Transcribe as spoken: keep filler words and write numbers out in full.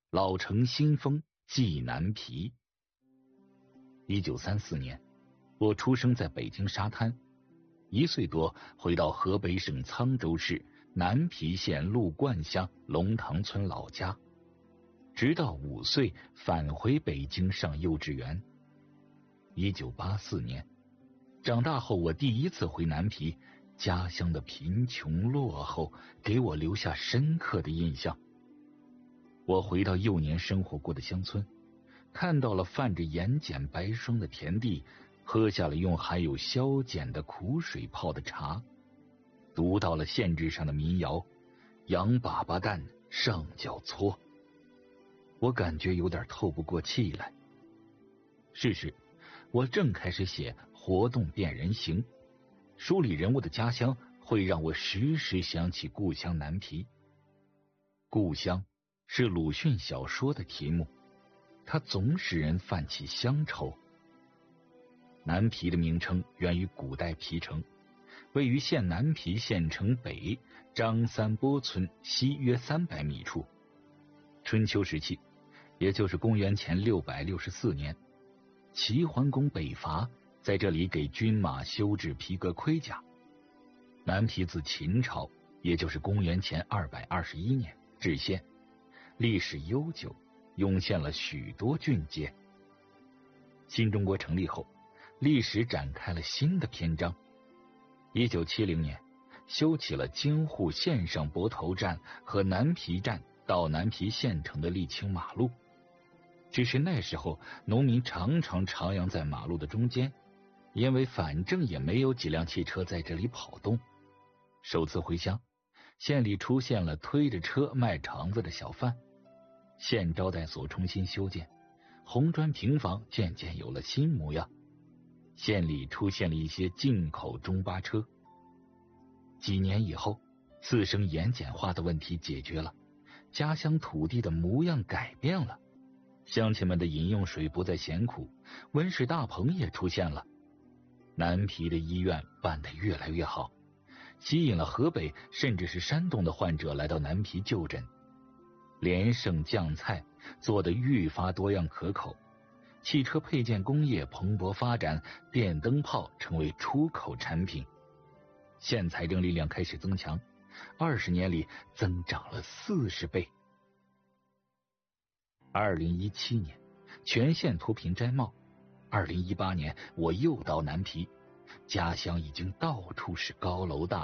老城新风寄南皮。一九三四年，我出生在北京沙滩，一岁多回到河北省沧州市南皮县陆灌乡龙塘村老家，直到五岁返回北京上幼稚园。一九八四年，长大后我第一次回南皮，家乡的贫穷落后给我留下深刻的印象。我回到幼年生活过的乡村，看到了泛着盐碱白霜的田地，喝下了用含有硝碱的苦水泡的茶，读到了县志上的民谣羊粑粑蛋上脚搓。我感觉有点透不过气来。是时，我正开始写活动变人形，书里人物的家乡会让我时时想起故乡南皮。故乡是鲁迅小说的题目，它总使人泛起乡愁。南皮的名称源于古代皮城，位于县南皮县城北张三坡村西约三百米处。春秋时期，也就是公元前六百六十四年，齐桓公北伐，在这里给军马修制皮革盔甲。南皮自秦朝，也就是公元前二百二十一年置县，历史悠久，涌现了许多郡街。新中国成立后，历史展开了新的篇章。一九七零年，修起了京沪线上泊头站和南皮站到南皮县城的沥青马路。只是那时候农民常常徜徉在马路的中间，因为反正也没有几辆汽车在这里跑动。首次回乡，县里出现了推着车卖肠子的小贩，县招待所重新修建，红砖平房渐渐有了新模样。县里出现了一些进口中巴车。几年以后，次生盐碱化的问题解决了，家乡土地的模样改变了，乡亲们的饮用水不再咸苦，温室大棚也出现了。南皮的医院办得越来越好，吸引了河北甚至是山东的患者来到南皮就诊。连胜酱菜做得愈发多样可口，汽车配件工业蓬勃发展，电灯泡成为出口产品。县财政力量开始增强，二十年里增长了四十倍。二零一七年，全县脱贫摘帽。二零一八年，我又到南皮，家乡已经到处是高楼大